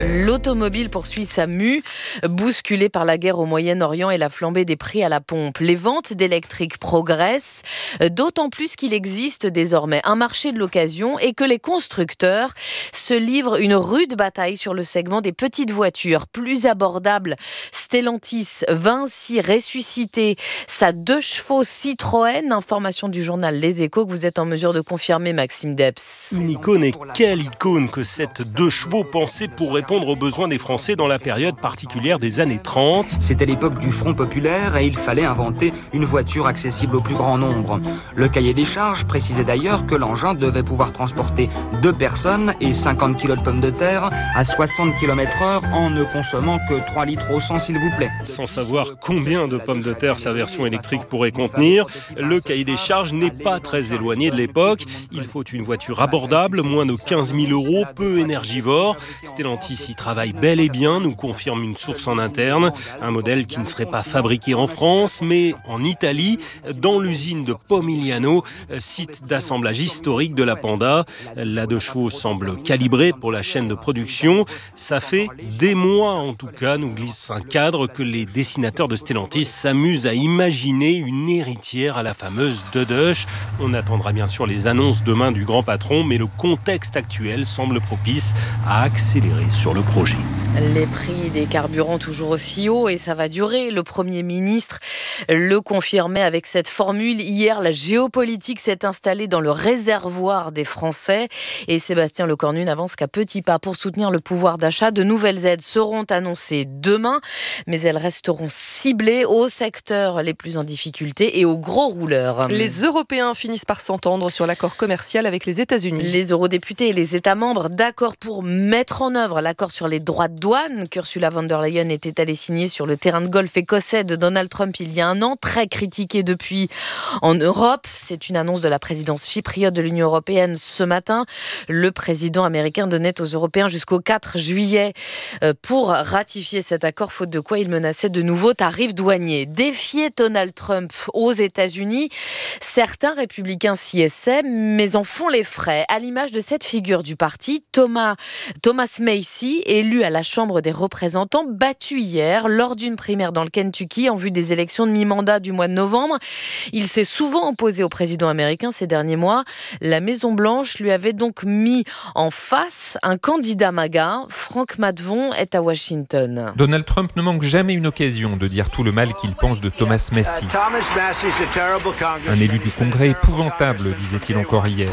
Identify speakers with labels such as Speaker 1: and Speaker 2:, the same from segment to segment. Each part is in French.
Speaker 1: L'automobile poursuit sa mue, bousculée par la guerre au Moyen-Orient et la flambée des prix à la pompe. Les ventes d'électriques progressent, d'autant plus qu'il existe désormais un marché de l'occasion et que les constructeurs se livrent une rude bataille sur le segment des petites voitures. Plus abordables, Stellantis va ainsi ressusciter sa 2 chevaux Citroën. Information du journal Les Échos que vous êtes en mesure de confirmer, Maxime Debs.
Speaker 2: Une icône, et quelle icône que cette 2 chevaux pensée pour répondre aux besoins des Français dans la période particulière des années 30.
Speaker 3: C'était l'époque du Front populaire et il fallait inventer une voiture accessible au plus grand nombre. Le cahier des charges précisait d'ailleurs que l'engin devait pouvoir transporter 2 personnes et 50 kg de pommes de terre à 60 km/h en ne consommant que 3 litres au 100 s'il vous plaît.
Speaker 2: Sans savoir combien de pommes de terre sa version électrique pourrait contenir, le cahier des charges n'est pas très éloigné de l'époque. Il faut une voiture abordable, moins de 15 000 €, peu énergivore. Stellantis y travaille bel et bien, nous confirme une source en interne. Un modèle qui ne serait pas fabriqué en France, mais en Italie, dans l'usine de Pomigliano, site d'assemblage historique de la Panda. La 2 chevaux semble calibrée pour la chaîne de production. Ça fait des mois, en tout cas, nous glisse un cadre, que les dessinateurs de Stellantis s'amusent à imaginer une héritière à la fameuse Dudush. On attendra bien sûr les annonces demain du grand patron, mais le contexte actuel semble propice à accélérer sur le projet.
Speaker 1: Les prix des carburants toujours aussi hauts et ça va durer. Le Premier ministre le confirmait avec cette formule. Hier, la géopolitique s'est installée dans le réservoir des Français et Sébastien Lecornu n'avance qu'à petits pas pour soutenir le pouvoir d'achat. De nouvelles aides seront annoncées demain, mais elles resteront ciblées aux secteurs les plus en difficulté et aux gros rouleurs.
Speaker 4: Les Européens finissent par s'entendre sur l'accord commercial avec les États-Unis.
Speaker 1: Les eurodéputés et les États membres d'accord pour mettre en œuvre l'accord sur les droits de douane qu'Ursula von der Leyen était allée signer sur le terrain de golf écossais de Donald Trump il y a un an, très critiqué depuis en Europe. C'est une annonce de la présidence chypriote de l'Union européenne ce matin. Le président américain donnait aux Européens jusqu'au 4 juillet pour ratifier cet accord, faute de quoi il menaçait de nouveaux tarifs douaniers. Défier Donald Trump aux États-Unis, certains républicains s'y essaient, mais en font les frais. À l'image de cette figure du parti, Thomas Massie, élu à la Chambre des représentants, battu hier lors d'une primaire dans le Kentucky en vue des élections de mi-mandat du mois de novembre. Il s'est souvent opposé au président américain ces derniers mois. La Maison-Blanche lui avait donc mis en face un candidat MAGA. Franck Matvon est à Washington.
Speaker 5: Donald Trump ne manque jamais une occasion de dire tout le mal qu'il pense de Thomas Massie. Un élu du Congrès épouvantable, disait-il encore hier.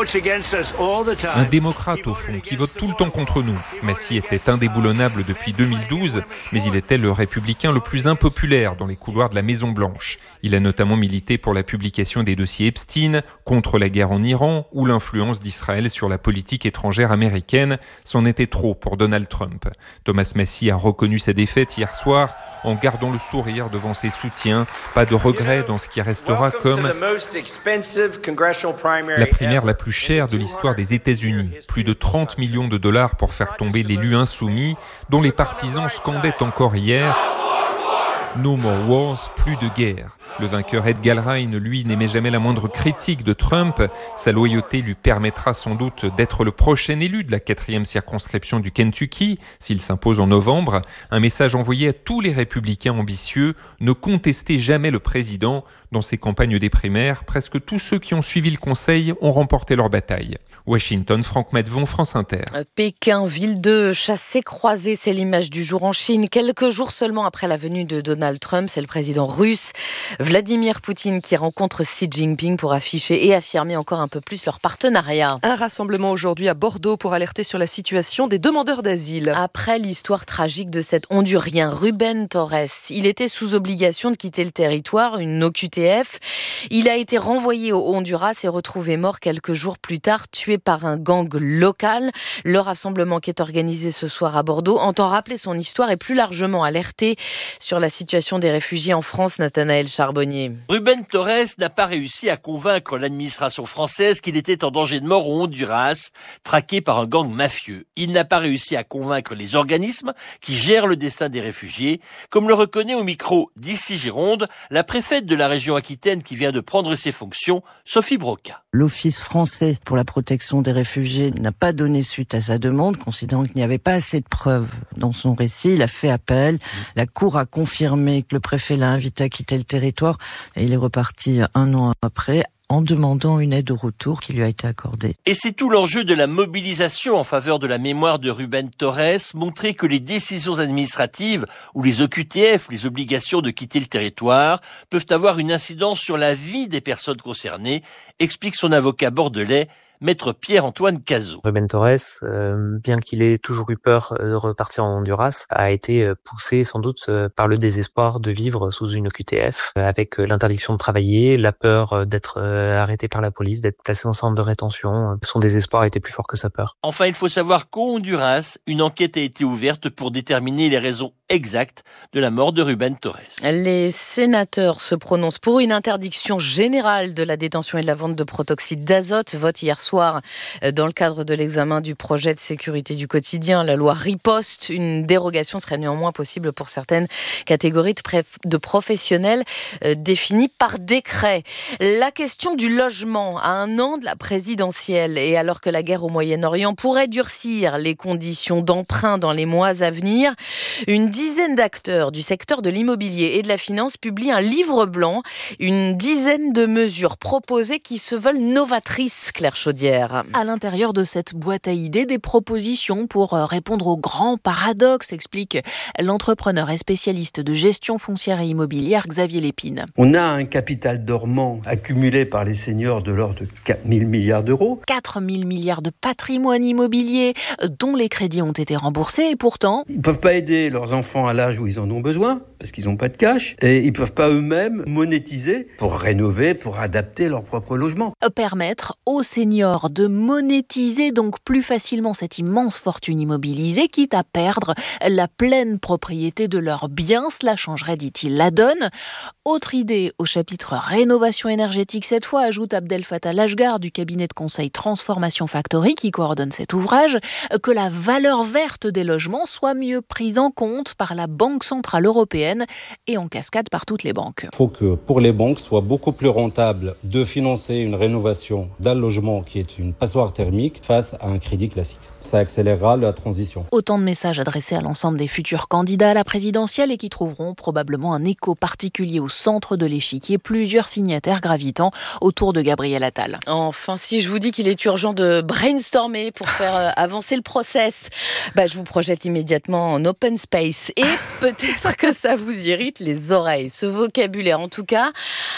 Speaker 5: Un démocrate au fond, qui vote tout le temps contre nous. Massie était indéboulonnable depuis 2012, mais il était le républicain le plus impopulaire dans les couloirs de la Maison-Blanche. Il a notamment milité pour la publication des dossiers Epstein, contre la guerre en Iran ou l'influence d'Israël sur la politique étrangère américaine. C'en était trop pour Donald Trump. Thomas Massie a reconnu sa défaite hier soir en gardant le sourire devant ses soutiens. Pas de regret dans ce qui restera comme la primaire la plus chère de l'histoire des États-Unis. Plus de 30 millions de dollars pour faire tomber l'élu insoumis, dont les partisans scandaient encore hier « No more wars », plus de guerre. Le vainqueur Ed Galbraith, lui, n'émet jamais la moindre critique de Trump. Sa loyauté lui permettra sans doute d'être le prochain élu de la 4e circonscription du Kentucky, s'il s'impose en novembre. Un message envoyé à tous les républicains ambitieux, ne contestez jamais le président. Dans ces campagnes des primaires, presque tous ceux qui ont suivi le conseil ont remporté leur bataille. Washington, Franck Matvon, France Inter.
Speaker 1: Pékin, ville de chassés-croisés, c'est l'image du jour en Chine. Quelques jours seulement après la venue de Donald Trump, c'est le président russe Vladimir Poutine qui rencontre Xi Jinping pour afficher et affirmer encore un peu plus leur partenariat.
Speaker 4: Un rassemblement aujourd'hui à Bordeaux pour alerter sur la situation des demandeurs d'asile.
Speaker 1: Après l'histoire tragique de cet Hondurien, Rubén Torres, il était sous obligation de quitter le territoire, une OQTF. Il a été renvoyé au Honduras et retrouvé mort quelques jours plus tard, tué par un gang local. Le rassemblement qui est organisé ce soir à Bordeaux entend rappeler son histoire et plus largement alerter sur la situation situation des réfugiés en France, Nathanaël Charbonnier.
Speaker 6: Rubén Torres n'a pas réussi à convaincre l'administration française qu'il était en danger de mort au Honduras, traqué par un gang mafieux. Il n'a pas réussi à convaincre les organismes qui gèrent le destin des réfugiés, comme le reconnaît au micro d'Ici Gironde la préfète de la région Aquitaine qui vient de prendre ses fonctions, Sophie Broca.
Speaker 7: L'Office français pour la protection des réfugiés n'a pas donné suite à sa demande, considérant qu'il n'y avait pas assez de preuves dans son récit. Il a fait appel. La Cour a confirmé que le préfet l'a invité à quitter le territoire et il est reparti 1 an après en demandant une aide au retour qui lui a été accordée.
Speaker 6: Et c'est tout l'enjeu de la mobilisation en faveur de la mémoire de Rubén Torres, montrer que les décisions administratives ou les OQTF, les obligations de quitter le territoire, peuvent avoir une incidence sur la vie des personnes concernées, explique son avocat bordelais, Maître Pierre-Antoine Cazot.
Speaker 8: Rubén Torres, bien qu'il ait toujours eu peur de repartir en Honduras, a été poussé sans doute par le désespoir de vivre sous une OQTF, avec l'interdiction de travailler, la peur d'être arrêté par la police, d'être placé en centre de rétention. Son désespoir était plus fort que sa peur.
Speaker 6: Enfin, il faut savoir qu'au Honduras, une enquête a été ouverte pour déterminer les raisons exactes de la mort de Rubén Torres.
Speaker 1: Les sénateurs se prononcent pour une interdiction générale de la détention et de la vente de protoxyde d'azote. Vote hier soir dans le cadre de l'examen du projet de sécurité du quotidien, la loi Riposte. Une dérogation serait néanmoins possible pour certaines catégories de professionnels définies par décret. La question du logement à 1 an de la présidentielle et alors que la guerre au Moyen-Orient pourrait durcir les conditions d'emprunt dans les mois à venir, une dizaine d'acteurs du secteur de l'immobilier et de la finance publient un livre blanc, une dizaine de mesures proposées qui se veulent novatrices, Claire Chaudière.
Speaker 9: À l'intérieur de cette boîte à idées, des propositions pour répondre aux grands paradoxes, explique l'entrepreneur et spécialiste de gestion foncière et immobilière Xavier Lépine.
Speaker 10: On a un capital dormant accumulé par les seniors de l'ordre de 4 000 milliards d'euros.
Speaker 9: 4 000 milliards de patrimoine immobilier dont les crédits ont été remboursés et pourtant...
Speaker 10: Ils ne peuvent pas aider leurs enfants à l'âge où ils en ont besoin parce qu'ils n'ont pas de cash et ils ne peuvent pas eux-mêmes monétiser pour rénover, pour adapter leur propre logement.
Speaker 9: Permettre aux seniors de monétiser donc plus facilement cette immense fortune immobilisée, quitte à perdre la pleine propriété de leurs biens. Cela changerait, dit-il, la donne. Autre idée au chapitre rénovation énergétique cette fois, ajoute Abdel Fattah Lashgar du cabinet de conseil Transformation Factory qui coordonne cet ouvrage, que la valeur verte des logements soit mieux prise en compte par la Banque Centrale Européenne et en cascade par toutes les banques.
Speaker 11: Il faut que pour les banques soit beaucoup plus rentable de financer une rénovation d'un logement qui est une passoire thermique face à un crédit classique. Ça accélérera la transition.
Speaker 9: Autant de messages adressés à l'ensemble des futurs candidats à la présidentielle et qui trouveront probablement un écho particulier au centre de l'échiquier, plusieurs signataires gravitant autour de Gabriel Attal.
Speaker 1: Enfin, si je vous dis qu'il est urgent de brainstormer pour faire avancer le process, je vous projette immédiatement en open space et peut-être que ça vous irrite les oreilles. Ce vocabulaire, en tout cas,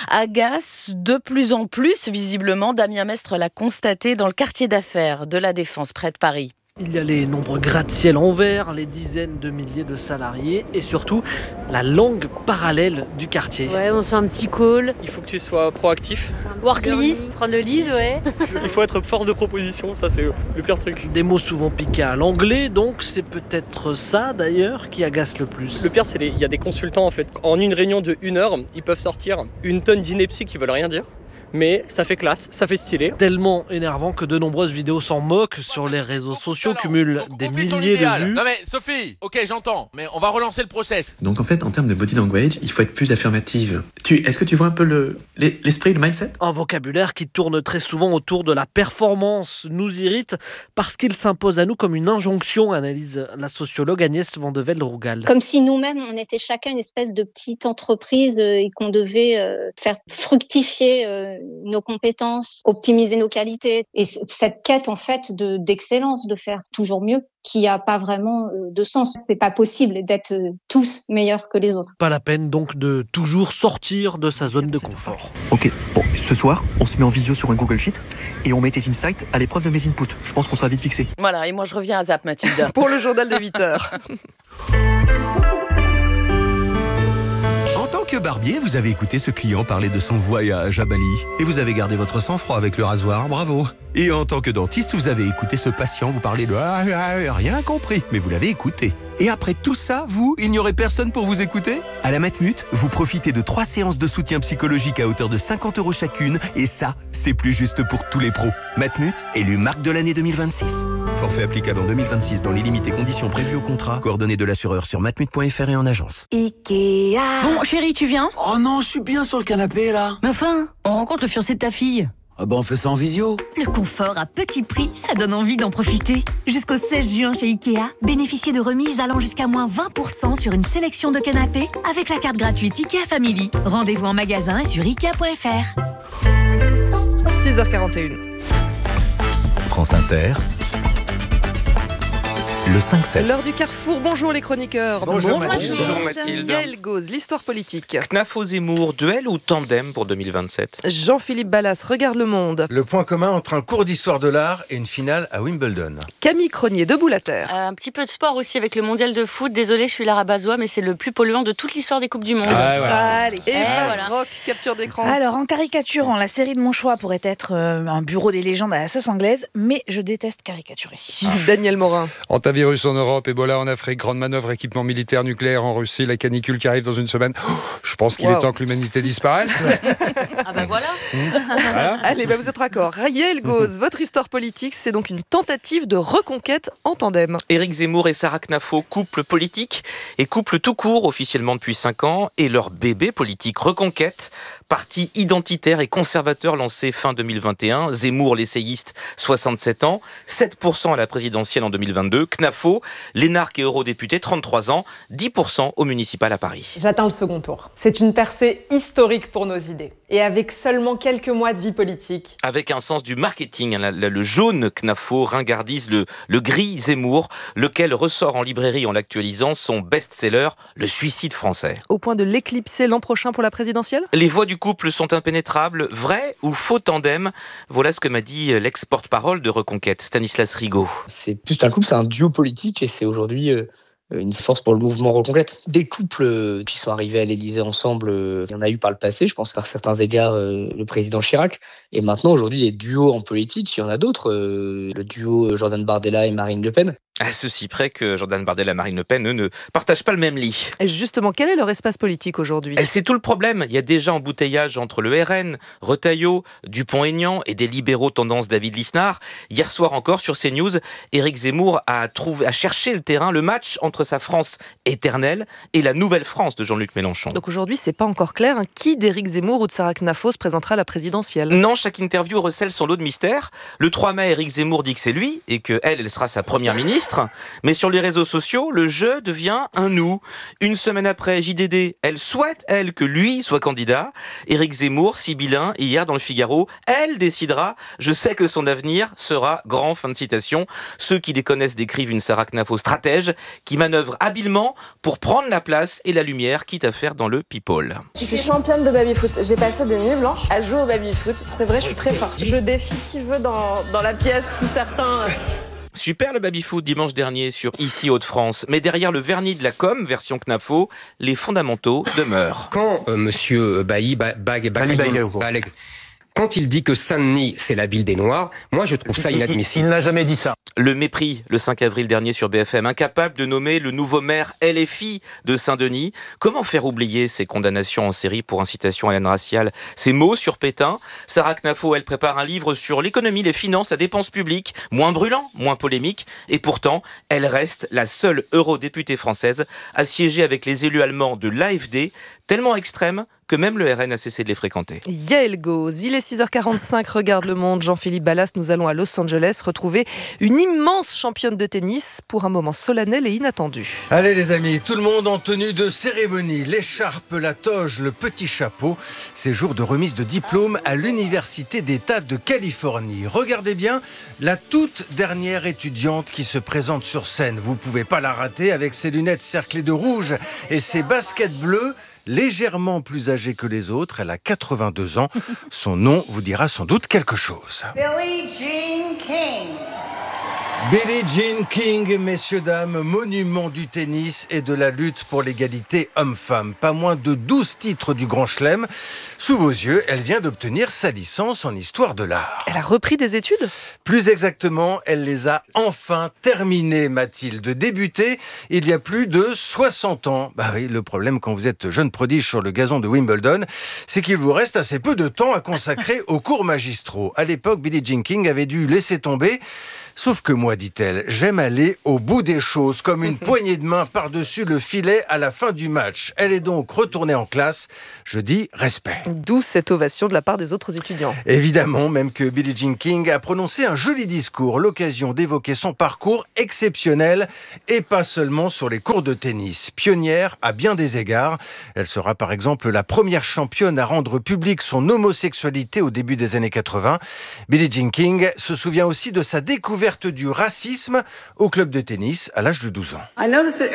Speaker 1: agace de plus en plus, visiblement. Damien Mestre l'a constaté dans le quartier d'affaires de la Défense, près de Paris.
Speaker 12: Il y a les nombreux gratte-ciel en verre, les dizaines de milliers de salariés et surtout la langue parallèle du quartier.
Speaker 13: Ouais, on se fait un petit call.
Speaker 14: Il faut que tu sois proactif.
Speaker 13: Worklist, prendre le lead, ouais.
Speaker 14: Il faut être force de proposition, ça c'est le pire truc.
Speaker 12: Des mots souvent piqués à l'anglais, donc c'est peut-être ça d'ailleurs qui agace le plus.
Speaker 14: Le pire, il y a des consultants en fait. En une réunion de 1 heure, ils peuvent sortir une tonne d'inepties qui veulent rien dire. Mais ça fait classe, ça fait stylé.
Speaker 12: Tellement énervant que de nombreuses vidéos s'en moquent sur les réseaux sociaux, cumulent des milliers de vues.
Speaker 15: Non mais Sophie, ok j'entends, mais on va relancer le process.
Speaker 16: Donc en fait, en termes de body language, il faut être plus affirmative. Est-ce que tu vois un peu l'esprit, le mindset ?
Speaker 12: Un vocabulaire qui tourne très souvent autour de la performance nous irrite parce qu'il s'impose à nous comme une injonction, analyse la sociologue Agnès Van de Velde-Rougal.
Speaker 17: Comme si nous-mêmes, on était chacun une espèce de petite entreprise et qu'on devait faire fructifier nos compétences, optimiser nos qualités. Et cette quête, en fait, d'excellence, de faire toujours mieux, qui a pas vraiment de sens. C'est pas possible d'être tous meilleurs que les autres.
Speaker 12: Pas la peine, donc, de toujours sortir de sa zone de confort.
Speaker 18: Ok, bon, ce soir, on se met en visio sur un Google Sheet et on met tes insights à l'épreuve de mes inputs. Je pense qu'on sera vite fixé.
Speaker 1: Voilà, et moi je reviens à Zap, Mathilde.
Speaker 4: Pour le journal de 8h.
Speaker 19: En tant que barbier, vous avez écouté ce client parler de son voyage à Bali. Et vous avez gardé votre sang-froid avec le rasoir, bravo. Et en tant que dentiste, vous avez écouté ce patient vous parler de rien compris, mais vous l'avez écouté. Et après tout ça, il n'y aurait personne pour vous écouter ? À la Matmut, vous profitez de 3 séances de soutien psychologique à hauteur de 50 € chacune, et ça, c'est plus juste pour tous les pros. Matmut, élu marque de l'année 2026. Forfait applicable en 2026 dans les limites et conditions prévues au contrat. Coordonnées de l'assureur sur matmut.fr et en agence.
Speaker 20: Ikea. Bon, chérie, tu viens ?
Speaker 21: Oh non, je suis bien sur le canapé, là.
Speaker 20: Mais enfin, on rencontre le fiancé de ta fille.
Speaker 21: Ah bah on fait ça en visio.
Speaker 20: Le confort à petit prix, ça donne envie d'en profiter. Jusqu'au 16 juin chez Ikea, bénéficiez de remises allant jusqu'à moins 20% sur une sélection de canapés avec la carte gratuite Ikea Family. Rendez-vous en magasin et sur Ikea.fr.
Speaker 4: 6h41.
Speaker 22: France Inter. Le 5-7.
Speaker 4: L'heure du carrefour, bonjour les chroniqueurs.
Speaker 23: Bonjour Mathilde.
Speaker 4: Bonjour Mathilde. Yael Gauz, l'histoire politique.
Speaker 23: Knafo-Zemmour, duel ou tandem pour 2027 ?
Speaker 4: Jean-Philippe Ballas, regarde le monde.
Speaker 24: Le point commun entre un cours d'histoire de l'art et une finale à Wimbledon.
Speaker 4: Camille Cronier, debout la terre.
Speaker 13: Un petit peu de sport aussi avec le mondial de foot. Désolé, je suis la rabat-joie, mais c'est le plus polluant de toute l'histoire des Coupes du Monde.
Speaker 4: Allez, Eva Rock, capture d'écran.
Speaker 25: Alors, en caricaturant, la série de mon choix pourrait être un bureau des légendes à la sauce anglaise, mais je déteste caricaturer.
Speaker 4: Daniel Morin.
Speaker 26: Antivirus en Europe, Ebola en Afrique, grande manœuvre, équipement militaire nucléaire en Russie, la canicule qui arrive dans une semaine. Je pense qu'il est temps que l'humanité disparaisse.
Speaker 13: Ah ben voilà.
Speaker 26: Voilà.
Speaker 4: Allez, vous êtes raccord. Yael Gauz, votre histoire politique, c'est donc une tentative de reconquête en tandem.
Speaker 23: Éric Zemmour et Sarah Knafo, couple politique et couple tout court officiellement depuis 5 ans, et leur bébé politique Reconquête, parti identitaire et conservateur lancé fin 2021. Zemmour, l'essayiste, 67 ans, 7% à la présidentielle en 2022. Knafo, l'énarque et eurodéputé, 33 ans, 10% au municipal à Paris.
Speaker 27: J'atteins le second tour. C'est une percée historique pour nos idées. Et avec seulement quelques mois de vie politique.
Speaker 23: Avec un sens du marketing, le jaune Knafo ringardise le gris Zemmour, lequel ressort en librairie en l'actualisant son best-seller, Le suicide français.
Speaker 4: Au point de l'éclipser l'an prochain pour la présidentielle ?
Speaker 23: Les voix du couple sont impénétrables, vrai ou faux tandem ? Voilà ce que m'a dit l'ex-porte-parole de Reconquête, Stanislas Rigaud.
Speaker 28: C'est plus qu'un couple, c'est un duo politique et c'est aujourd'hui une force pour le mouvement Reconquête. Des couples qui sont arrivés à l'Élysée ensemble, il y en a eu par le passé, je pense par certains égards le président Chirac. Et maintenant, aujourd'hui, les duos en politique, il y en a d'autres. Le duo Jordan Bardella et Marine Le Pen.
Speaker 23: À ceci près que Jordan Bardella et Marine Le Pen, eux, ne partagent pas le même lit.
Speaker 4: Et justement, quel est leur espace politique aujourd'hui ?
Speaker 23: C'est tout le problème. Il y a déjà embouteillage entre le RN, Retailleau, Dupont-Aignan et des libéraux tendance David Lisnard. Hier soir encore, sur CNews, Éric Zemmour a cherché le terrain, le match entre sa France éternelle et la nouvelle France de Jean-Luc Mélenchon.
Speaker 4: Donc aujourd'hui, c'est pas encore clair qui d'Éric Zemmour ou de Sarah Knafo se présentera à la présidentielle.
Speaker 23: Non, chaque interview recèle son lot de mystères. Le 3 mai, Éric Zemmour dit que c'est lui et qu'elle sera sa première ministre. Mais sur les réseaux sociaux, le jeu devient un nous. Une semaine après, JDD, elle souhaite, que lui soit candidat. Éric Zemmour, sibyllin, hier dans le Figaro, elle décidera. Je sais que son avenir sera grand. Fin de citation. Ceux qui les connaissent décrivent une Sarah Knafo stratège qui manœuvre habilement pour prendre la place et la lumière, quitte à faire dans le people.
Speaker 29: Je suis championne de baby-foot. J'ai passé des nuits blanches à jouer au baby-foot. C'est vrai, je suis très forte. Je défie qui veut dans la pièce, si certains...
Speaker 23: Super le baby-foot dimanche dernier sur Ici Hauts-de-France. Mais derrière le vernis de la com, version Knafo, les fondamentaux demeurent.
Speaker 30: Quand monsieur Bailly, quand il dit que Saint-Denis, c'est la ville des Noirs, moi je trouve ça inadmissible.
Speaker 23: Il n'a jamais dit ça. Le mépris, le 5 avril dernier sur BFM, incapable de nommer le nouveau maire LFI de Saint-Denis. Comment faire oublier ces condamnations en série pour incitation à la haine raciale ? Ces mots sur Pétain. Sarah Knafo, elle prépare un livre sur l'économie, les finances, la dépense publique, moins brûlant, moins polémique. Et pourtant, elle reste la seule eurodéputée française à siéger avec les élus allemands de l'AfD, tellement extrême que même le RN a cessé de les fréquenter.
Speaker 4: Yael Gauz, il est 6h45, regarde le monde. Jean-Philippe Ballas, nous allons à Los Angeles retrouver une immense championne de tennis pour un moment solennel et inattendu.
Speaker 24: Allez les amis, tout le monde en tenue de cérémonie, l'écharpe, la toge, le petit chapeau. C'est jour de remise de diplôme à l'Université d'État de Californie. Regardez bien, la toute dernière étudiante qui se présente sur scène. Vous ne pouvez pas la rater avec ses lunettes cerclées de rouge et ses baskets bleues. Légèrement plus âgée que les autres, elle a 82 ans. Son nom vous dira sans doute quelque chose.
Speaker 31: Billie Jean King.
Speaker 24: Billie Jean King, messieurs, dames, monument du tennis et de la lutte pour l'égalité homme-femme. Pas moins de 12 titres du Grand Chelem. Sous vos yeux, elle vient d'obtenir sa licence en histoire de l'art.
Speaker 4: Elle a repris des études ?
Speaker 24: Plus exactement, elle les a enfin terminées, Mathilde. Débutées il y a plus de 60 ans. Bah oui, le problème quand vous êtes jeune prodige sur le gazon de Wimbledon, c'est qu'il vous reste assez peu de temps à consacrer aux cours magistraux. À l'époque, Billie Jean King avait dû laisser tomber. Sauf que moi, dit-elle, j'aime aller au bout des choses, comme une poignée de main par-dessus le filet à la fin du match. Elle est donc retournée en classe. Je dis respect.
Speaker 4: D'où cette ovation de la part des autres étudiants.
Speaker 24: Évidemment, même que Billie Jean King a prononcé un joli discours, l'occasion d'évoquer son parcours exceptionnel et pas seulement sur les cours de tennis. Pionnière à bien des égards, elle sera par exemple la première championne à rendre publique son homosexualité au début des années 80. Billie Jean King se souvient aussi de sa découverte du racisme au club de tennis à l'âge de 12 ans.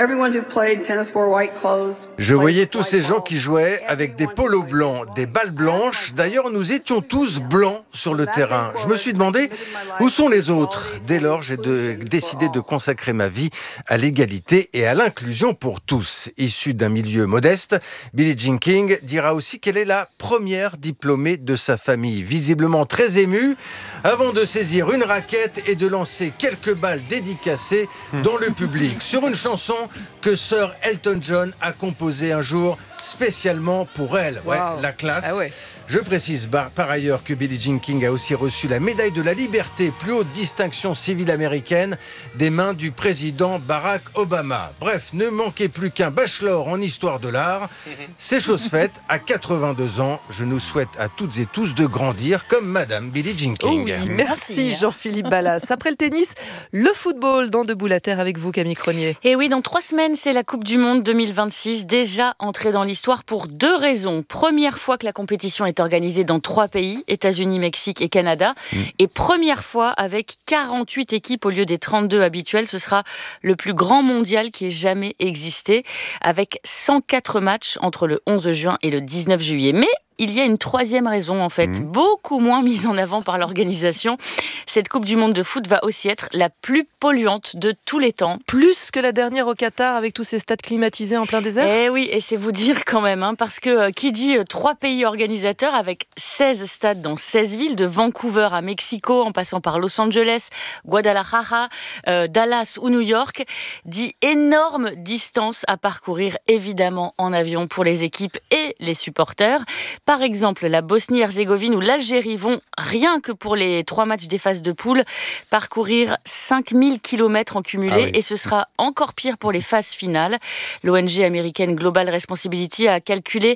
Speaker 24: Je voyais tous ces gens qui jouaient avec des polos blancs, des balles blanches. D'ailleurs, nous étions tous blancs sur le terrain. Je me suis demandé où sont les autres. Dès lors, j'ai décidé de consacrer ma vie à l'égalité et à l'inclusion pour tous. Issue d'un milieu modeste, Billie Jean King dira aussi qu'elle est la première diplômée de sa famille. Visiblement très émue, avant de saisir une raquette et de lancer quelques balles dédicacées dans le public sur une chanson que Sir Elton John a composée un jour spécialement pour elle. Ouais, la classe. Ah ouais. Je précise par ailleurs que Billie Jean King a aussi reçu la médaille de la liberté, plus haute distinction civile américaine, des mains du président Barack Obama. Bref, ne manquez plus qu'un bachelor en histoire de l'art. C'est chose faite, à 82 ans, je nous souhaite à toutes et tous de grandir comme Madame Billie Jean King.
Speaker 4: Oh oui, merci Jean-Philippe Ballas. Après le tennis, le football dans Debout la Terre avec vous, Camille Cronier.
Speaker 13: Et oui, dans 3 semaines, c'est la Coupe du Monde 2026, déjà entrée dans l'histoire pour 2 raisons. Première fois que la compétition est organisée dans 3 pays, États-Unis, Mexique et Canada. Et première fois avec 48 équipes au lieu des 32 habituelles. Ce sera le plus grand mondial qui ait jamais existé, avec 104 matchs entre le 11 juin et le 19 juillet. Mais il y a une 3e raison, en fait, beaucoup moins mise en avant par l'organisation. Cette Coupe du Monde de foot va aussi être la plus polluante de tous les temps.
Speaker 4: Plus que la dernière au Qatar, avec tous ces stades climatisés en plein désert ?
Speaker 13: Eh oui, et c'est vous dire quand même, parce que qui dit 3 pays organisateurs avec 16 stades dans 16 villes, de Vancouver à Mexico, en passant par Los Angeles, Guadalajara, Dallas ou New York, dit énorme distance à parcourir, évidemment en avion pour les équipes et les supporters. Par exemple, la Bosnie-Herzégovine ou l'Algérie vont, rien que pour les 3 matchs des phases de poule, parcourir 5000 km en cumulé, et ce sera encore pire pour les phases finales. L'ONG américaine Global Responsibility a calculé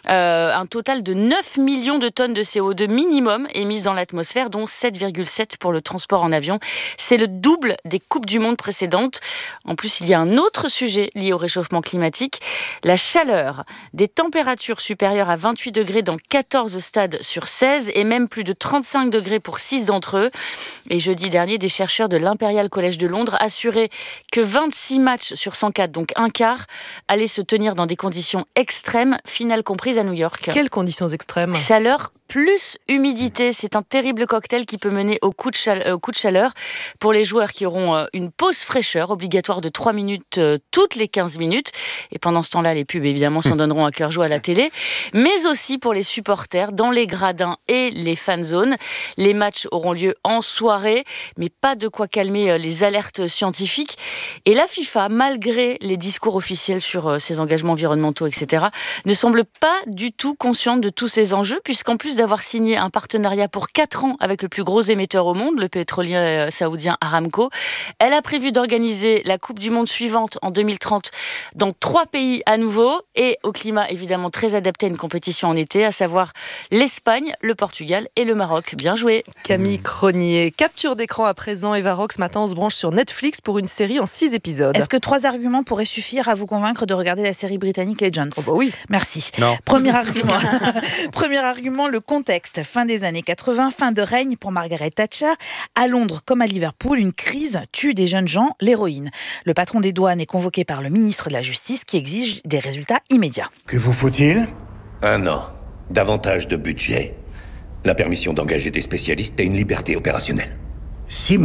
Speaker 13: un total de 9 millions de tonnes de CO2 minimum émises dans l'atmosphère, dont 7,7 pour le transport en avion. C'est le double des Coupes du Monde précédentes. En plus, il y a un autre sujet lié au réchauffement climatique, la chaleur. Des températures supérieures à 28 degrés dans 14 stades sur 16 et même plus de 35 degrés pour 6 d'entre eux. Et jeudi dernier, des chercheurs de l'Imperial College de Londres assuraient que 26 matchs sur 104, donc un quart, allaient se tenir dans des conditions extrêmes, finale comprise à New York.
Speaker 4: Quelles conditions extrêmes ?
Speaker 13: Chaleur plus humidité, c'est un terrible cocktail qui peut mener au coup de chaleur pour les joueurs qui auront une pause fraîcheur obligatoire de 3 minutes toutes les 15 minutes. Et pendant ce temps-là, les pubs évidemment s'en donneront à cœur joie à la télé, mais aussi pour les supporters dans les gradins et les fan zones. Les matchs auront lieu en soirée, mais pas de quoi calmer les alertes scientifiques. Et la FIFA, malgré les discours officiels sur ses engagements environnementaux, etc., ne semble pas du tout consciente de tous ces enjeux, puisqu'en plus d'avoir signé un partenariat pour 4 ans avec le plus gros émetteur au monde, le pétrolier saoudien Aramco, elle a prévu d'organiser la Coupe du Monde suivante en 2030 dans 3 pays à nouveau, et au climat évidemment très adapté à une compétition en été, à savoir l'Espagne, le Portugal et le Maroc. Bien joué.
Speaker 4: Camille Cronier. Capture d'écran à présent, Eva Rock. Ce matin, on se branche sur Netflix pour une série en 6 épisodes.
Speaker 25: Est-ce que 3 arguments pourraient suffire à vous convaincre de regarder la série britannique Legends ?
Speaker 4: Oh bah oui.
Speaker 25: Merci.
Speaker 12: Non.
Speaker 25: Premier argument. Premier argument, le contexte. Fin des années 80, fin de règne pour Margaret Thatcher. À Londres comme à Liverpool, une crise tue des jeunes gens, l'héroïne. Le patron des douanes est convoqué par le ministre de la Justice qui exige des résultats immédiats.
Speaker 2: Que vous faut-il ? 1 an. Davantage de budget. La permission d'engager des spécialistes et une liberté opérationnelle.
Speaker 3: 6 mois.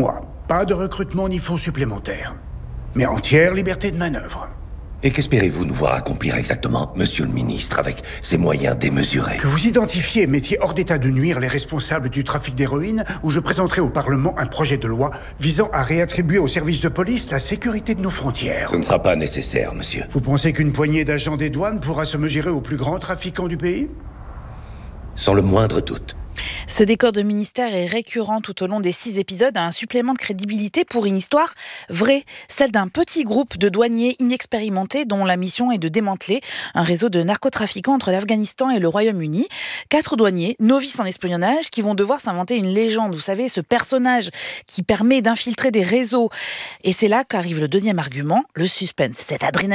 Speaker 3: Pas de recrutement ni fonds supplémentaires. Mais entière liberté de manœuvre.
Speaker 2: Et qu'espérez-vous nous voir accomplir exactement, monsieur le ministre, avec ces moyens démesurés?
Speaker 3: Que vous identifiez et mettiez hors d'état de nuire les responsables du trafic d'héroïne, ou je présenterai au Parlement un projet de loi visant à réattribuer aux services de police la sécurité de nos frontières.
Speaker 2: Ce ne sera pas nécessaire, monsieur.
Speaker 3: Vous pensez qu'une poignée d'agents des douanes pourra se mesurer aux plus grands trafiquants du pays?
Speaker 2: Sans le moindre doute.
Speaker 25: Ce décor de ministère est récurrent tout au long des 6 épisodes, un supplément de crédibilité pour une histoire vraie, celle d'un petit groupe de douaniers inexpérimentés dont la mission est de démanteler un réseau de narcotrafiquants entre l'Afghanistan et le Royaume-Uni. 4 douaniers, novices en espionnage, qui vont devoir s'inventer une légende, vous savez, ce personnage qui permet d'infiltrer des réseaux. Et c'est là qu'arrive le deuxième argument, le suspense, cette adrénaline